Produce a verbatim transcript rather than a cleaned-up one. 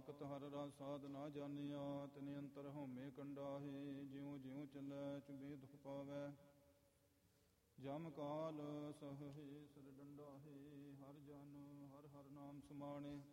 ਤਾਕਤ ਹਰ ਰਸ ਸਾਧ ਨਾ ਜਾਣਿਆ। ਤਿਨ ਅੰਤਰ ਹਉਮੈ ਕੰਡਾਹੇ, ਜਿਉ ਜਿਉ ਚੱਲੈ ਚੁਬੇ ਦੁਖ ਪਾਵੈ। ਜਮ ਕਾਲ ਸਹਹਿ ਸਿਰ ਡੰਡਾਹੇ, ਹਰ ਜਨ ਹਰ ਹਰ ਨਾਮ ਸਮਾਣੇ।